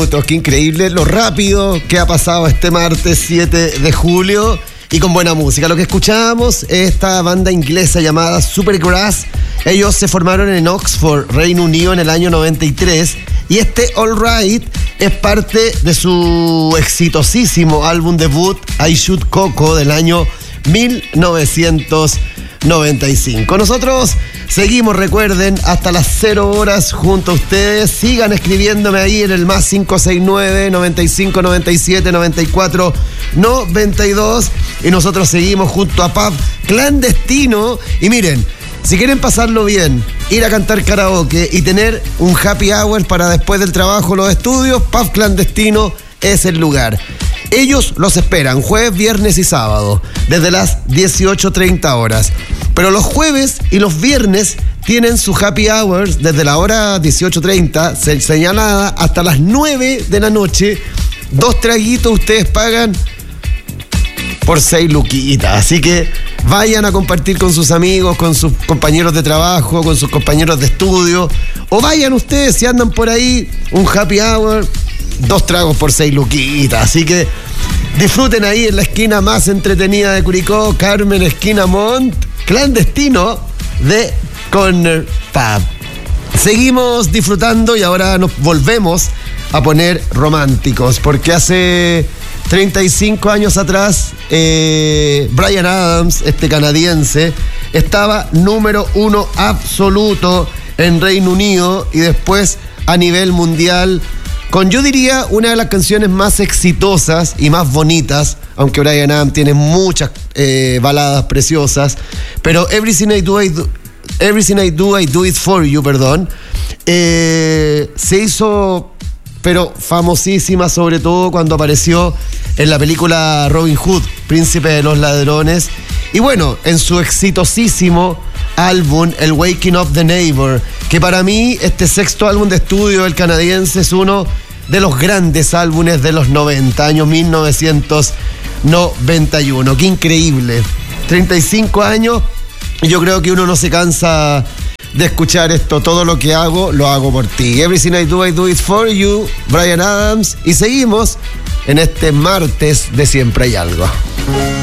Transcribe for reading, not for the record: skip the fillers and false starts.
Qué increíble lo rápido que ha pasado este martes 7 de julio y con buena música. Lo que escuchábamos es esta banda inglesa llamada Supergrass. Ellos se formaron en Oxford, Reino Unido, en el año 93 y este All Right es parte de su exitosísimo álbum debut I Shoot Coco del año 1995. Nosotros seguimos, recuerden, hasta las 0 horas junto a ustedes. Sigan escribiéndome ahí en el más 569 95 97 94 92 y nosotros seguimos junto a Pub Clandestino. Y miren, si quieren pasarlo bien, ir a cantar karaoke y tener un happy hour para después del trabajo, los estudios, Pub Clandestino es el lugar. Ellos los esperan jueves, viernes y sábado, desde las 18:30 horas. Pero los jueves y los viernes tienen su happy hours desde la hora 18:30, señalada, hasta las 9 de la noche. 2 traguitos ustedes pagan por 6 luquitas. Así que vayan a compartir con sus amigos, con sus compañeros de trabajo, con sus compañeros de estudio. O vayan ustedes, si andan por ahí, un happy hour, 2 tragos por 6 luquitas. Así que disfruten ahí en la esquina más entretenida de Curicó, Carmen, esquina Mont, Clandestino de Corner Pub. Seguimos disfrutando y ahora nos volvemos a poner románticos, porque hace 35 años atrás Bryan Adams, este canadiense, estaba número 1 absoluto en Reino Unido y después a nivel mundial con, yo diría, una de las canciones más exitosas y más bonitas, aunque Bryan Adams tiene muchas baladas preciosas, pero Everything I Do, I Do It For You, se hizo, pero famosísima, sobre todo cuando apareció en la película Robin Hood, Príncipe de los Ladrones, y bueno, en su exitosísimo álbum, el Waking Up the Neighbor, que para mí este 6º álbum de estudio del canadiense es uno de los grandes álbumes de los 90, año 1991. Qué increíble, 35 años, y yo creo que uno no se cansa de escuchar esto. Todo lo que hago, lo hago por ti. Everything I Do It For You, Bryan Adams, y seguimos en este martes de Siempre Hay Algo.